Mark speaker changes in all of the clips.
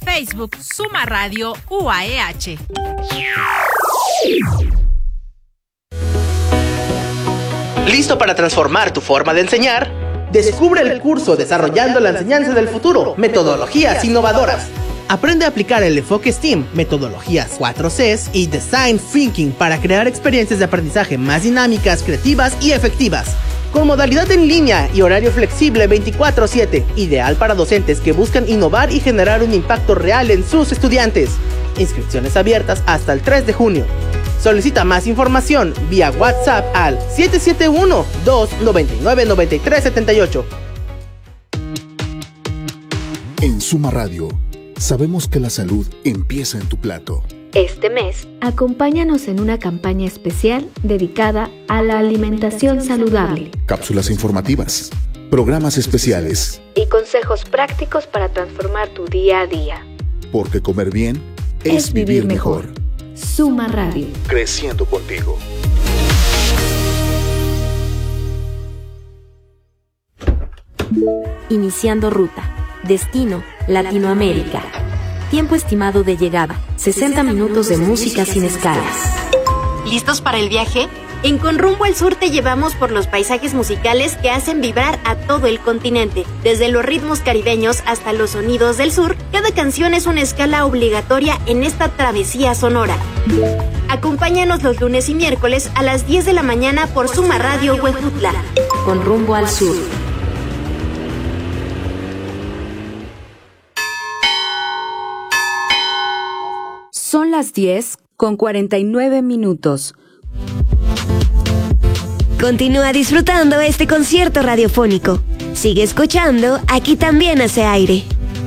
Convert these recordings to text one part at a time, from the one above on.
Speaker 1: Facebook Suma Radio UAEH.
Speaker 2: ¿Listo para transformar tu forma de enseñar? Descubre el curso Desarrollando la Enseñanza del Futuro, Metodologías Innovadoras. Aprende a aplicar el enfoque STEAM, metodologías 4Cs y Design Thinking para crear experiencias de aprendizaje más dinámicas, creativas y efectivas. Con modalidad en línea y horario flexible 24/7, ideal para docentes que buscan innovar y generar un impacto real en sus estudiantes. Inscripciones abiertas hasta el 3 de junio. Solicita más información vía WhatsApp al 771-299-9378.
Speaker 3: En Suma Radio, sabemos que la salud empieza en tu plato.
Speaker 4: Este mes, acompáñanos en una campaña especial dedicada a la alimentación saludable.
Speaker 3: Cápsulas informativas, programas especiales
Speaker 4: y consejos prácticos para transformar tu día a día.
Speaker 3: Porque comer bien es vivir mejor.
Speaker 4: Suma Radio.
Speaker 3: Creciendo contigo.
Speaker 5: Iniciando ruta. Destino, Latinoamérica. Tiempo estimado de llegada, 60 minutos de música sin escalas.
Speaker 6: ¿Listos para el viaje? En Con Rumbo al Sur te llevamos por los paisajes musicales que hacen vibrar a todo el continente. Desde los ritmos caribeños hasta los sonidos del sur, cada canción es una escala obligatoria en esta travesía sonora. Acompáñanos los lunes y miércoles a las 10 de la mañana por Suma Radio Huejutla.
Speaker 5: Con Rumbo al Sur.
Speaker 7: Son las 10:49.
Speaker 8: Continúa disfrutando este concierto radiofónico. Sigue escuchando, aquí también hace aire.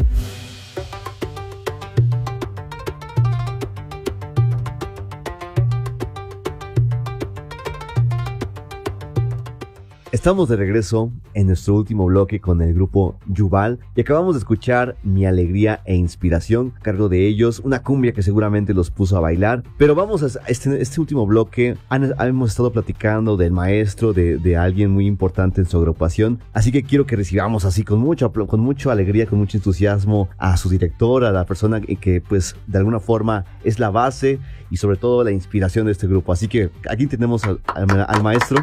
Speaker 9: Estamos de regreso en nuestro último bloque con el grupo Yuval y acabamos de escuchar Mi Alegría e Inspiración, a cargo de ellos, una cumbia que seguramente los puso a bailar. Pero vamos a este último bloque, hemos estado platicando del maestro, de alguien muy importante en su agrupación, así que quiero que recibamos así con mucha alegría, con mucho entusiasmo a su director, a la persona que pues de alguna forma es la base y sobre todo la inspiración de este grupo. Así que aquí tenemos al maestro.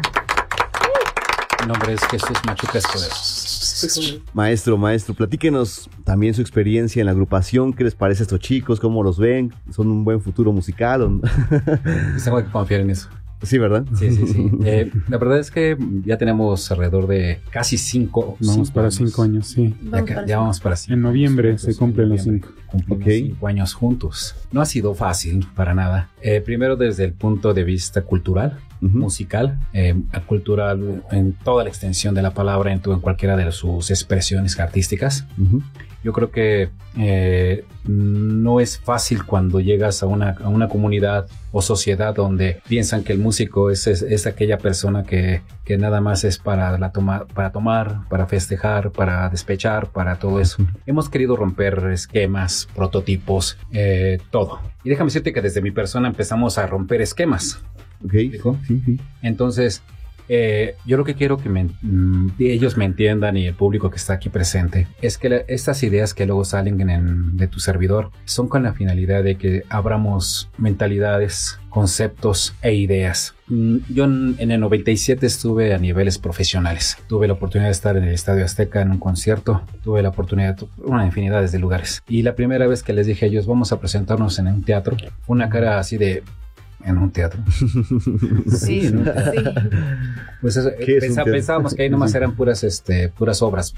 Speaker 10: Mi nombre es Jesús Machuca Escudero.
Speaker 9: Maestro, platíquenos también su experiencia en la agrupación. ¿Qué les parece a estos chicos? ¿Cómo los ven? ¿Son un buen futuro musical?
Speaker 10: Tengo que confiar en eso.
Speaker 9: Sí, ¿verdad?
Speaker 10: Sí. La verdad es que ya tenemos alrededor de casi 5 años.
Speaker 11: Vamos para 5 años, sí.
Speaker 10: Ya vamos para 5.
Speaker 11: En noviembre se cumplen los 5.
Speaker 10: Cumplimos 5 años juntos. No ha sido fácil para nada. Primero desde el punto de vista cultural, musical, cultural en toda la extensión de la palabra, en cualquiera de sus expresiones artísticas. Yo creo que no es fácil cuando llegas a una comunidad o sociedad donde piensan que el músico es aquella persona que nada más es para tomar, para festejar, para despechar, para todo eso. Hemos querido romper esquemas, prototipos, todo. Y déjame decirte que desde mi persona empezamos a romper esquemas.
Speaker 9: Okay. Sí.
Speaker 10: Entonces, yo lo que quiero que ellos me entiendan y el público que está aquí presente es que estas ideas que luego salen de tu servidor son con la finalidad de que abramos mentalidades, conceptos e ideas. Yo en el 97 estuve a niveles profesionales. Tuve la oportunidad de estar en el Estadio Azteca en un concierto. Tuve la oportunidad de una infinidad de lugares. Y la primera vez que les dije a ellos, vamos a presentarnos en un teatro, fue una cara así de... ¿En un teatro? Sí, ¿no? Sí. Pues pensábamos que ahí nomás eran puras obras,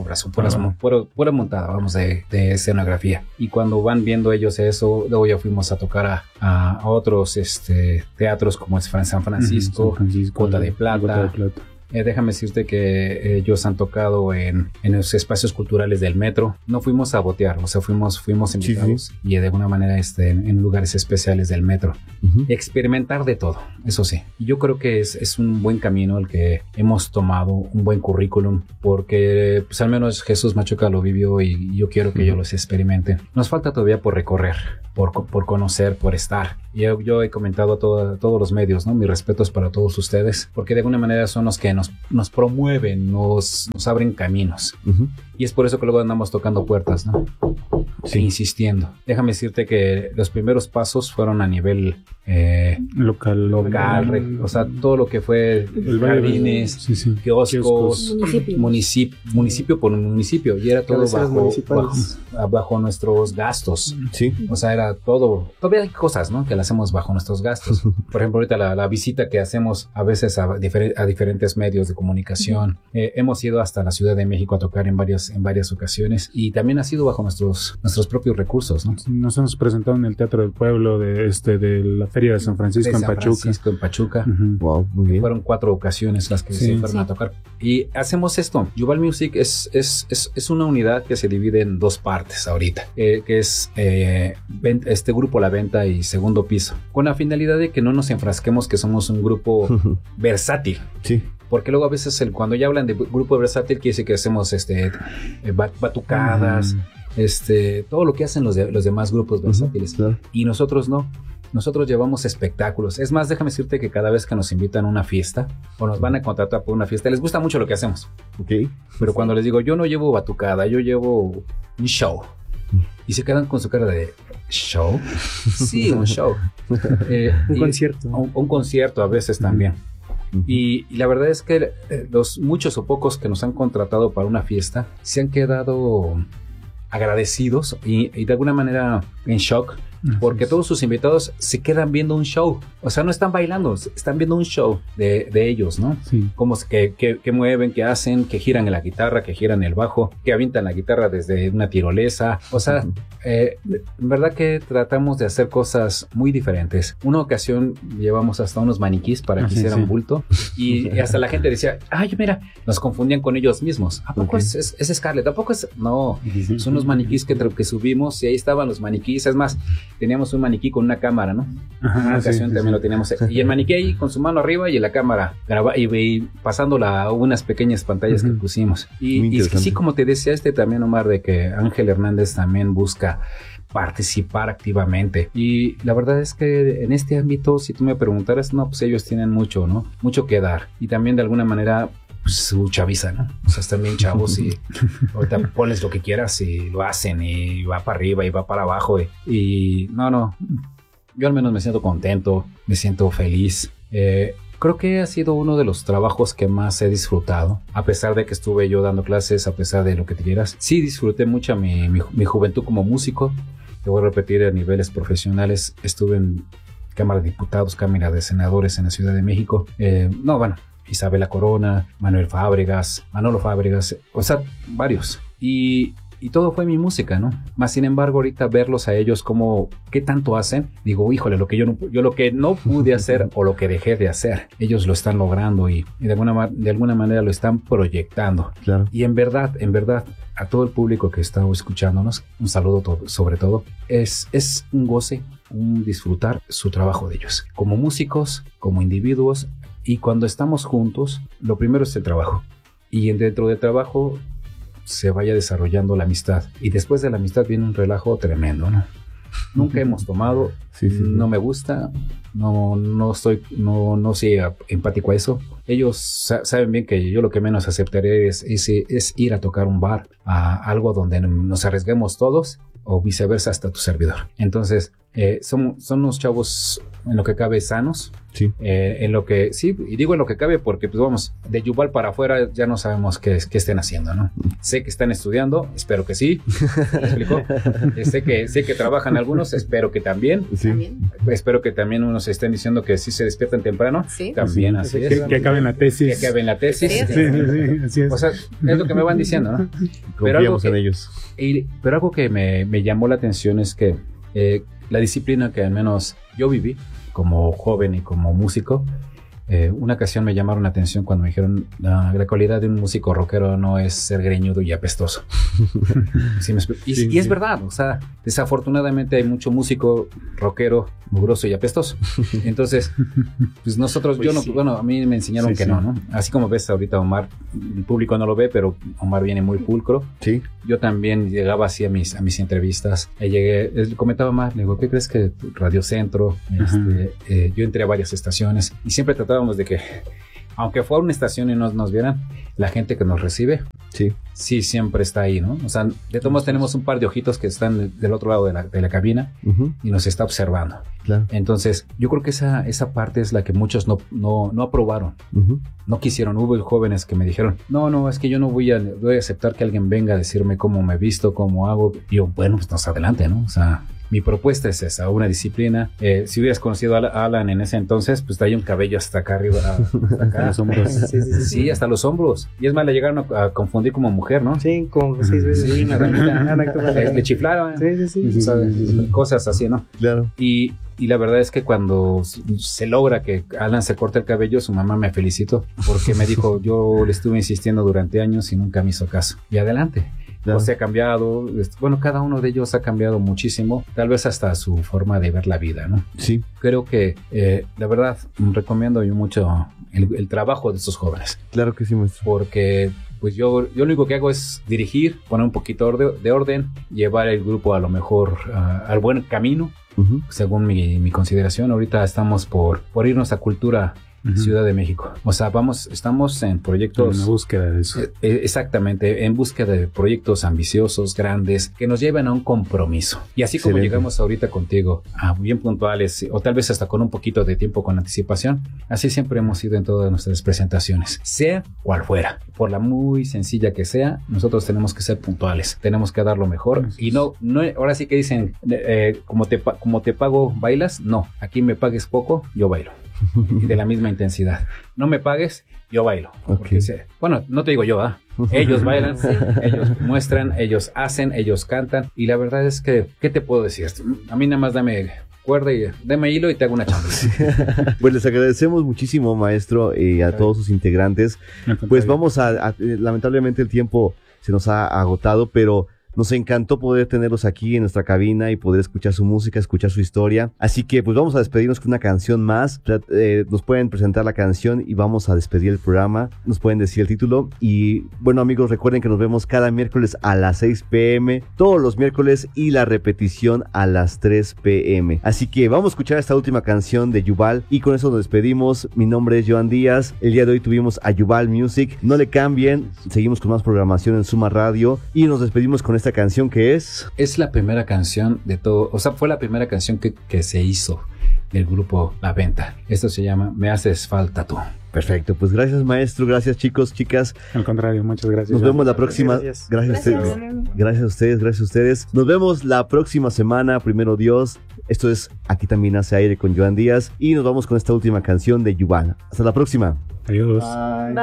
Speaker 10: pura montada, vamos, de escenografía. Y cuando van viendo ellos eso, luego ya fuimos a tocar a otros teatros como es San Francisco, Gota de Plata. Déjame decirte que ellos han tocado en los espacios culturales del metro. No fuimos a botear, o sea, fuimos invitados y de alguna manera en lugares especiales del metro. Experimentar de todo, eso sí. Y yo creo que es un buen camino el que hemos tomado, un buen currículum, porque pues al menos Jesús Machuca lo vivió y yo quiero que ellos los experimenten. Nos falta todavía por recorrer, por conocer, por estar. Y yo he comentado a todos los medios, ¿no? Mis respetos para todos ustedes, porque de alguna manera son los que nos promueven, nos abren caminos. Y es por eso que luego andamos tocando puertas, ¿no? Sí. E insistiendo. Déjame decirte que los primeros pasos fueron a nivel
Speaker 11: local,
Speaker 10: o sea, todo lo que fue jardines, kioscos, municipio por municipio, y era todo bajo nuestros gastos.
Speaker 9: Sí.
Speaker 10: O sea, era todo. Todavía hay cosas, ¿no?, que las hacemos bajo nuestros gastos. Por ejemplo, ahorita la visita que hacemos a veces a diferentes medios de comunicación. Hemos ido hasta la Ciudad de México a tocar en varias ocasiones, y también ha sido bajo nuestros propios recursos, ¿no?
Speaker 11: Nos hemos presentado en el Teatro del Pueblo de la Feria de San Francisco
Speaker 10: en Pachuca.
Speaker 9: Wow, muy bien.
Speaker 10: Fueron 4 ocasiones las que se fueron a tocar. Y hacemos esto. Yuval Music es una unidad que se divide en 2 partes ahorita, que es este grupo La Venta y Segundo Piso, con la finalidad de que no nos enfrasquemos que somos un grupo versátil.
Speaker 9: Sí.
Speaker 10: Porque luego a veces cuando ya hablan de grupo versátil quiere decir que hacemos batucadas, todo lo que hacen los demás grupos versátiles.
Speaker 9: Claro.
Speaker 10: Y nosotros no. Nosotros llevamos espectáculos. Es más, déjame decirte que cada vez que nos invitan a una fiesta o nos van a contratar por una fiesta, les gusta mucho lo que hacemos.
Speaker 9: Okay.
Speaker 10: Pero cuando les digo, yo no llevo batucada, yo llevo un show. Y se quedan con su cara de ¿show? Sí, un show.
Speaker 11: Un concierto.
Speaker 10: Un concierto a veces también. Y la verdad es que los muchos o pocos que nos han contratado para una fiesta se han quedado agradecidos y de alguna manera en shock, porque todos sus invitados se quedan viendo un show. O sea, no están bailando, están viendo un show de ellos, ¿no?
Speaker 11: Sí.
Speaker 10: Como que mueven, que hacen, que giran en la guitarra, que giran el bajo, que avientan la guitarra desde una tirolesa. O sea, en verdad que tratamos de hacer cosas muy diferentes. Una ocasión llevamos hasta unos maniquís para que hicieran bulto, y hasta la gente decía, ay, mira, nos confundían con ellos mismos. ¿A poco es Scarlett? ¿A poco es? No, son unos maniquís que subimos, y ahí estaban los maniquís. Es más, teníamos un maniquí con una cámara, ¿no? Una ocasión también lo teníamos. Y el maniquí ahí con su mano arriba y en la cámara y pasándola a unas pequeñas pantallas que pusimos. Y es que sí, como te decía también, Omar, de que Ángel Hernández también busca participar activamente. Y la verdad es que en este ámbito, si tú me preguntaras, no, pues ellos tienen mucho, ¿no? Mucho que dar. Y también de alguna manera su chaviza, ¿no? O sea, están bien chavos y ahorita pones lo que quieras y lo hacen y va para arriba y va para abajo y no, yo al menos me siento contento, me siento feliz. Creo que ha sido uno de los trabajos que más he disfrutado, a pesar de que estuve yo dando clases, a pesar de lo que te quieras. Sí disfruté mucho mi juventud como músico. Te voy a repetir, a niveles profesionales estuve en Cámara de Diputados, Cámara de Senadores en la Ciudad de México. Isabela Corona, Manolo Fábregas, o sea, varios. Y todo fue mi música, ¿no? Más sin embargo, ahorita verlos a ellos como qué tanto hacen, digo, híjole, lo que yo lo que no pude hacer o lo que dejé de hacer, ellos lo están logrando y de alguna manera lo están proyectando.
Speaker 9: Claro.
Speaker 10: Y en verdad, a todo el público que está escuchándonos, un saludo sobre todo, es un goce, un disfrutar su trabajo de ellos, como músicos, como individuos. Y cuando estamos juntos, lo primero es el trabajo. Y dentro del trabajo se vaya desarrollando la amistad. Y después de la amistad viene un relajo tremendo, ¿no? Nunca hemos tomado, no me gusta, no soy empático a eso. Ellos saben bien que yo lo que menos aceptaré es ir a tocar un bar, a algo donde nos arriesguemos todos, o viceversa, hasta tu servidor. Entonces, son unos chavos en lo que cabe sanos.
Speaker 9: Sí.
Speaker 10: En lo que, sí, y digo en lo que cabe porque, pues vamos, de Yuval para afuera ya no sabemos qué estén haciendo, ¿no? Sé que están estudiando, espero que sí. ¿Me explico? Sé que trabajan algunos, espero que también.
Speaker 9: Sí.
Speaker 10: Espero que también unos estén diciendo que sí se despiertan temprano.
Speaker 6: Sí.
Speaker 10: También así es.
Speaker 11: Que acaben la tesis.
Speaker 10: Que acaben la tesis.
Speaker 11: Sí, así es.
Speaker 10: O sea, es lo que me van diciendo, ¿no?
Speaker 9: Confiamos en ellos.
Speaker 10: Pero algo que me llamó la atención es que la disciplina que al menos yo viví como joven y como músico, una ocasión me llamaron la atención cuando me dijeron la cualidad de un músico rockero no es ser greñudo y apestoso. Y es verdad, o sea, desafortunadamente hay mucho músico rockero mugroso y apestoso. Entonces, pues nosotros, a mí me enseñaron que no. Así como ves ahorita Omar, el público no lo ve, pero Omar viene muy pulcro.
Speaker 9: Sí.
Speaker 10: Yo también llegaba así a mis entrevistas. Le comentaba a Omar, le digo, ¿qué crees que Radio Centro? Yo entré a varias estaciones y siempre tratábamos de que aunque fuera una estación y no nos vieran, la gente que nos recibe, sí siempre está ahí, ¿no? O sea, de todos modos tenemos un par de ojitos que están del otro lado de la cabina y nos está observando.
Speaker 9: Claro.
Speaker 10: Entonces, yo creo que esa parte es la que muchos no aprobaron. No quisieron. Hubo jóvenes que me dijeron, no, es que yo no voy a aceptar que alguien venga a decirme cómo me visto, cómo hago. Y yo, bueno, pues nos adelante, ¿no? O sea, mi propuesta es esa, una disciplina. Si hubieras conocido a Alan en ese entonces, pues traía un cabello hasta acá arriba, hasta acá.
Speaker 11: Los hombros.
Speaker 10: Sí, hasta los hombros. Y es más, le llegaron a confundir como mujer, ¿no?
Speaker 2: Sí, como 6 veces.
Speaker 10: Sí, una le chiflaron.
Speaker 2: Sí.
Speaker 10: Cosas así, ¿no?
Speaker 9: Claro.
Speaker 10: Y la verdad es que cuando se logra que Alan se corte el cabello, su mamá me felicitó porque me dijo, yo le estuve insistiendo durante años y nunca me hizo caso. Y adelante. Claro. Se ha cambiado, bueno, cada uno de ellos ha cambiado muchísimo, tal vez hasta su forma de ver la vida, ¿no?
Speaker 9: Sí.
Speaker 10: Creo que, la verdad, recomiendo yo mucho el trabajo de estos jóvenes.
Speaker 9: Claro que sí, maestro.
Speaker 10: Porque pues yo lo único que hago es dirigir, poner un poquito de orden, llevar el grupo a lo mejor al buen camino, según mi consideración. Ahorita estamos por irnos a Cultura Ciudad de México. O sea, estamos en proyectos...
Speaker 11: En búsqueda de eso.
Speaker 10: Exactamente, en búsqueda de proyectos ambiciosos, grandes, que nos lleven a un compromiso. Y así como llegamos ahorita contigo, bien puntuales, o tal vez hasta con un poquito de tiempo con anticipación, así siempre hemos ido en todas nuestras presentaciones, sea cual fuera. Por la muy sencilla que sea, nosotros tenemos que ser puntuales, tenemos que dar lo mejor. Y no ahora sí que dicen, como te pago, ¿bailas? No, aquí me pagues poco, yo bailo. Y de la misma intensidad. No me pagues, yo bailo.
Speaker 9: Okay.
Speaker 10: Bueno, no te digo yo, ellos bailan, ellos muestran, ellos hacen, ellos cantan. Y la verdad es que, ¿qué te puedo decir? A mí nada más dame cuerda y dame hilo y te hago una chamba.
Speaker 9: Pues les agradecemos muchísimo, maestro, y a todos sus integrantes. Pues vamos lamentablemente el tiempo se nos ha agotado, pero nos encantó poder tenerlos aquí en nuestra cabina y poder escuchar su música, escuchar su historia. Así que pues vamos a despedirnos con una canción más. Nos pueden presentar la canción y vamos a despedir el programa. Nos pueden decir el título. Y bueno, amigos, recuerden que nos vemos cada miércoles a las 6 p.m. Todos los miércoles y la repetición a las 3 p.m. Así que vamos a escuchar esta última canción de Yuval y con eso nos despedimos. Mi nombre es Joan Díaz. El día de hoy tuvimos a Yuval Music. No le cambien. Seguimos con más programación en Suma Radio y nos despedimos con esta canción que es
Speaker 10: la primera canción de todo, o sea, fue la primera canción que se hizo del grupo La Venta. Esto se llama Me Haces Falta Tú.
Speaker 9: Perfecto, pues gracias, maestro, gracias, chicos, chicas.
Speaker 11: Al contrario, muchas gracias.
Speaker 9: Nos vemos la próxima. Gracias a ustedes. Nos vemos la próxima semana, primero Dios. Esto es Aquí También Hace Aire con Joan Díaz y nos vamos con esta última canción de Yuval. Hasta la próxima.
Speaker 11: Adiós.
Speaker 6: Bye.